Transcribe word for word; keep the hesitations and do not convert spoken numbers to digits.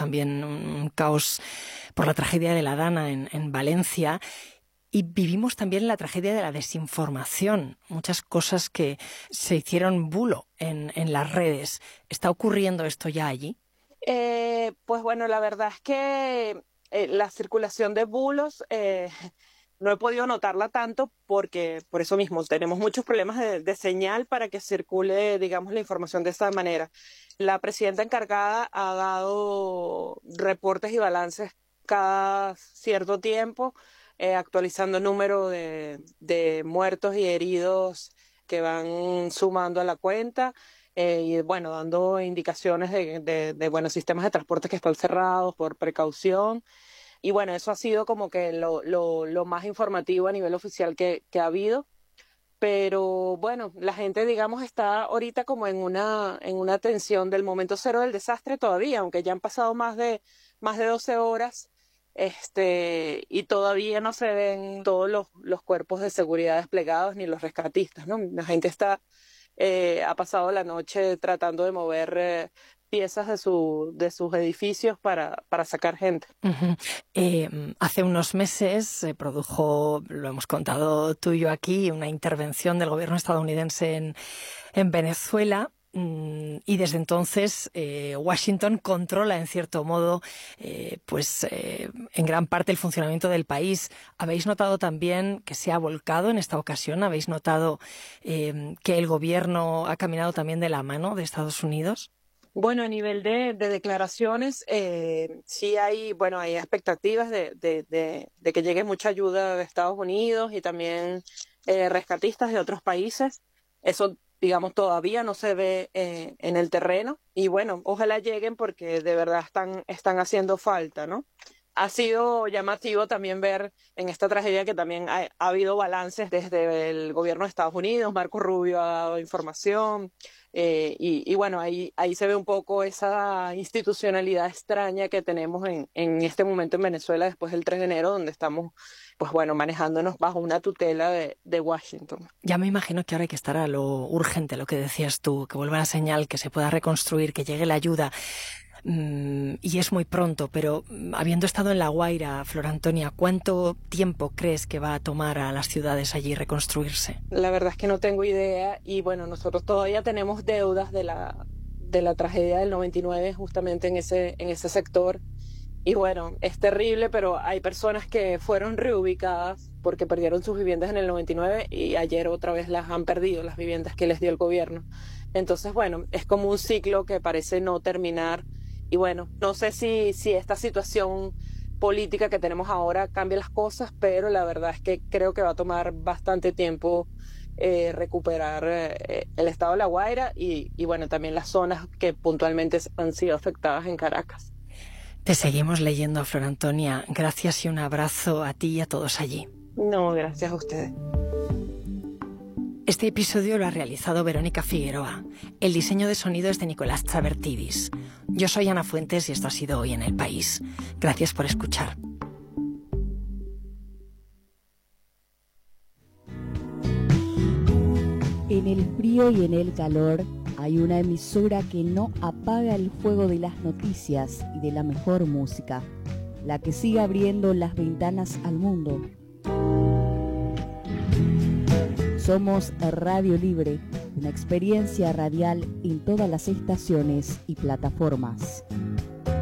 también un caos por la tragedia de la Dana en, en Valencia. Y vivimos también la tragedia de la desinformación, muchas cosas que se hicieron bulo en, en las redes. ¿Está ocurriendo esto ya allí? Eh, pues bueno, la verdad es que eh, la circulación de bulos eh, no he podido notarla tanto porque por eso mismo tenemos muchos problemas de, de señal para que circule, digamos, la información de esta manera. La presidenta encargada ha dado reportes y balances cada cierto tiempo, eh, actualizando el número de, de muertos y heridos que van sumando a la cuenta. Eh, y bueno, dando indicaciones de, de, de bueno, sistemas de transporte que están cerrados por precaución. Y bueno, eso ha sido como que lo, lo, lo más informativo a nivel oficial que, que ha habido. Pero bueno, la gente, digamos, está ahorita como en una, en una tensión del momento cero del desastre todavía, aunque ya han pasado más de, más de doce horas, este, y todavía no se ven todos los, los cuerpos de seguridad desplegados ni los rescatistas, ¿no? La gente está, eh, ha pasado la noche tratando de mover eh, piezas de, su, de sus edificios para, para sacar gente. Uh-huh. Eh, hace unos meses se produjo, lo hemos contado tú y yo aquí, una intervención del gobierno estadounidense en, en Venezuela. Y desde entonces eh, Washington controla en cierto modo eh, pues eh, en gran parte el funcionamiento del país. ¿Habéis notado también que se ha volcado en esta ocasión? ¿Habéis notado eh, que el gobierno ha caminado también de la mano de Estados Unidos? Bueno, a nivel de, de declaraciones, eh, sí hay, bueno, hay expectativas de, de, de, de que llegue mucha ayuda de Estados Unidos y también eh, rescatistas de otros países. Eso, digamos, todavía no se ve eh, en el terreno. Y bueno, ojalá lleguen porque de verdad están, están haciendo falta, ¿no? Ha sido llamativo también ver en esta tragedia que también ha, ha habido balances desde el gobierno de Estados Unidos. Marco Rubio ha dado información. Eh, y, y bueno, ahí, ahí se ve un poco esa institucionalidad extraña que tenemos en, en este momento en Venezuela después del tres de enero, donde estamos, pues bueno, manejándonos bajo una tutela de, de Washington. Ya me imagino que ahora hay que estar a lo urgente, lo que decías tú, que vuelva la señal, que se pueda reconstruir, que llegue la ayuda. Mm, y es muy pronto, pero habiendo estado en La Guaira, Flor Antonia, ¿cuánto tiempo crees que va a tomar a las ciudades allí reconstruirse? La verdad es que no tengo idea y bueno, nosotros todavía tenemos deudas de la, de la tragedia del noventa y nueve justamente en ese, en ese sector. Y bueno, es terrible, pero hay personas que fueron reubicadas porque perdieron sus viviendas en el noventa y nueve y ayer otra vez las han perdido, las viviendas que les dio el gobierno. Entonces, bueno, es como un ciclo que parece no terminar. Y bueno, no sé si, si esta situación política que tenemos ahora cambia las cosas, pero la verdad es que creo que va a tomar bastante tiempo eh, recuperar eh, el estado de La Guaira y, y bueno, también las zonas que puntualmente han sido afectadas en Caracas. Te seguimos leyendo, Flor Antonia. Gracias y un abrazo a ti y a todos allí. No, gracias a ustedes. Este episodio lo ha realizado Verónica Figueroa. El diseño de sonido es de Nicolás Chavertidis. Yo soy Ana Fuentes y esto ha sido Hoy en el País. Gracias por escuchar. En el frío y en el calor hay una emisora que no apaga el fuego de las noticias y de la mejor música, la que sigue abriendo las ventanas al mundo. Somos Radio Libre, una experiencia radial en todas las estaciones y plataformas.